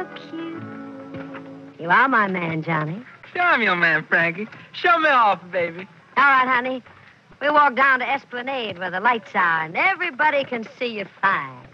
so cute. You are my man, Johnny. Sure, I'm your man, Frankie. Show me off, baby. All right, honey. We walk down to Esplanade where the lights are, and everybody can see you fine.